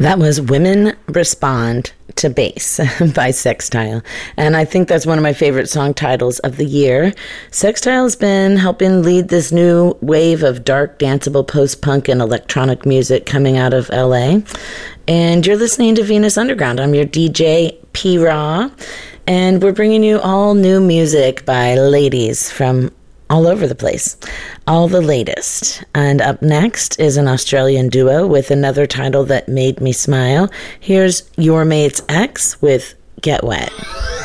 That was Women Respond to Bass by Sextile. And I think that's one of my favorite song titles of the year. Sextile has been helping lead this new wave of dark, danceable post-punk and electronic music coming out of LA. And you're listening to Venus Underground. I'm your DJ, P-Raw. And we're bringing you all new music by ladies from all over the place, all the latest. And up next is an Australian duo with another title that made me smile. Here's Your Mate's Ex with Get Wet.